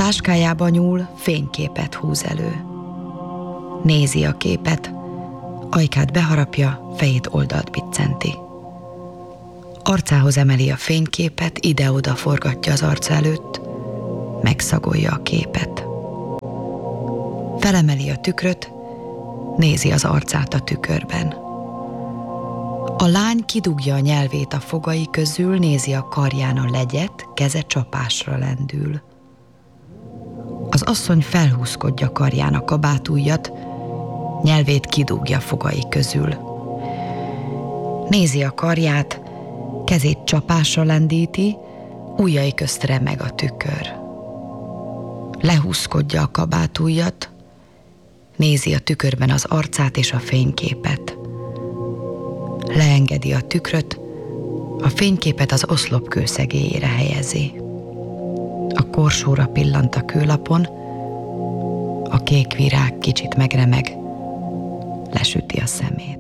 táskájába nyúl, fényképet húz elő. Nézi a képet, ajkát beharapja, fejét oldalt biccenti. Arcához emeli a fényképet, ide-oda forgatja az arca előtt, megszagolja a képet. Felemeli a tükröt, nézi az arcát a tükörben. A lány kidugja a nyelvét a fogai közül, nézi a karján a legyet, keze csapásra lendül. Az asszony felhúzkodja karján a kabátujjat, nyelvét kidugja fogai közül. Nézi a karját, kezét csapásra lendíti, ujjai közt remeg a tükör. Lehúzkodja a kabátujjat, nézi a tükörben az arcát és a fényképet. Leengedi a tükröt, a fényképet az oszlop kőszegélyére helyezi. A korsóra pillant a kőlapon, a kék virág kicsit megremeg, lesüti a szemét.